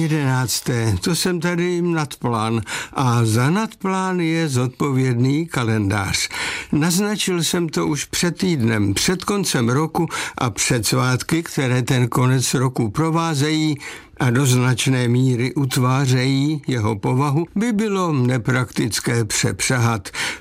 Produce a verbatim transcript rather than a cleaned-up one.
jedenácté. To jsem tady nadplán a za nadplán je zodpovědný kalendář. Naznačil jsem to už před týdnem, před koncem roku a před svátky, které ten konec roku provázejí a do značné míry utvářejí jeho povahu, by bylo nepraktické přepřahat.